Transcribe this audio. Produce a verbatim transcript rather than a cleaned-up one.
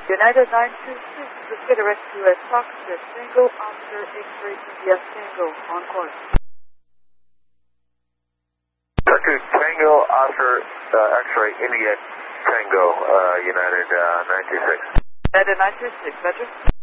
United nine two six, Mosquito Rescue at Foxtrot, Tango, Oscar, X-ray, India, Tango, on course. Rescue, Tango, Oscar, uh, X-ray, India, Tango, uh, United uh, nine two six. United nine two six, Roger.